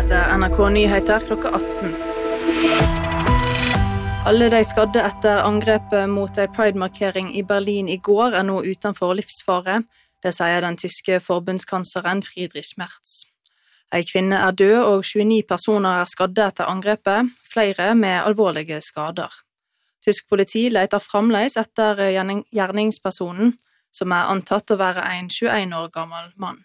Dette NRK Nyheter klokka 18. Alle de skadde etter angrepet mot en Pride-markering i Berlin i går nå utenfor livsfare. Det sier den tyske forbundskansleren Friedrich Merz. En kvinne død og 29 personer skadde etter angrepet, flere med alvorlige skader. Tysk politi leter fremdeles etter gjerningspersonen, som antatt å være en 21 år gammel mann.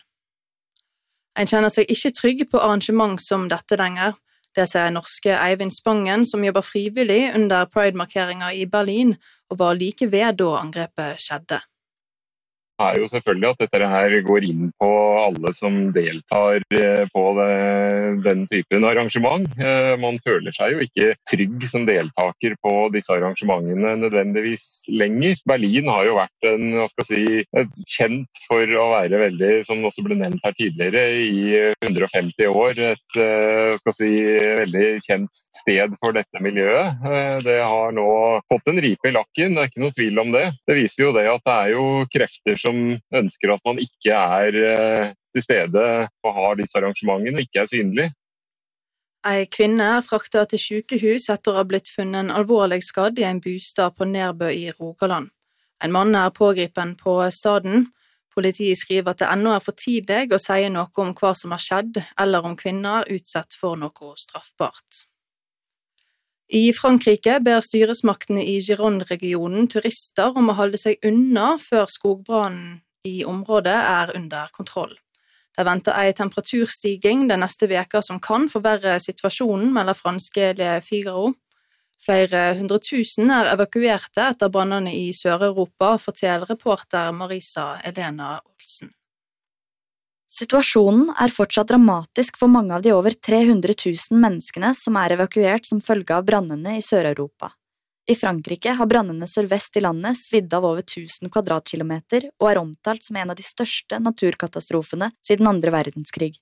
En kjenner seg ikke trygg på arrangement som dette lenger. Det sier norske Eivind Spangen, som jobber frivillig under Pride-markeringen i Berlin, og var like ved da angrepet skjedde. Det jo selvfølgelig at dette her går inn på alle som deltar på den typen arrangement. Man føler seg jo ikke trygg som deltaker på disse arrangementene nødvendigvis lenger. Berlin har jo vært kjent for å være veldig, som også ble nevnt her tidligere, i 150 år. Et veldig kjent sted for dette miljøet. Det har nå fått en ripe i lakken, det ikke noe tvil om det. Det viser jo det at det jo krefter som ønsker at man ikke til stede og har disse arrangementene, ikke synlig. En kvinne fraktet til sykehus etter å ha blitt funnet alvorlig skadd i en bostad på Nærbø i Rogaland. En mann pågripen på staden. Politiet skriver at det ennå for tidlig å si noe om hva som har skjedd, eller om kvinner utsatt for noe straffbart. I Frankrike ber styresmaktene i Gironde-regionen turister om å holde seg unna før skogbrannen i området under kontroll. Det venter en temperaturstigning den neste veka som kan forverre situasjonen, melder franske Le Figaro. Flere 100 000 evakuerte etter brannene i Sør-Europa, forteller reporter Marisa Elena Olsen. Situasjonen fortsatt dramatisk for mange av de over 300 000 menneskene som evakuert som følge av brannene i Sør-Europa. I Frankrike har brannene sørvest i landet svidd av over 1000 kvadratkilometer og omtalt som en av de største naturkatastrofene siden andre verdenskrig.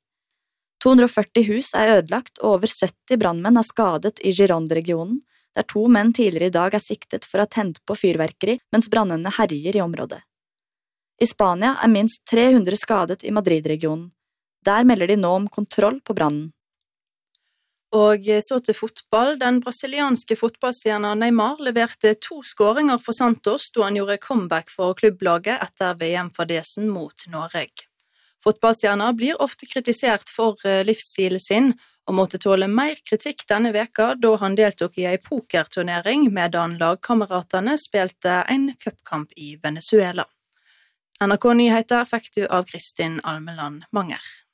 240 hus ødelagt og over 70 brannmenn skadet i Gironde-regionen, der 2 menn tidligere i dag siktet for å ha tent på fyrverkeri mens brannene herjer i området. I Spania minst 300 skadet i Madrid-regionen. Der melder de nå om kontroll på brannen. Og så til fotball. Den brasilianske fotballstjernen Neymar leverte 2 skåringer for Santos da han gjorde comeback for klubblaget etter VM-fadesen mot Norge. Fotballstjerner blir ofte kritisert for livsstilen sin og måtte tåle mer kritikk denne veka da han deltok i en pokerturnering medan lagkameratene spilte en cupkamp i Venezuela. NRK Nyheter fikk du av Kristin Almeland Manger.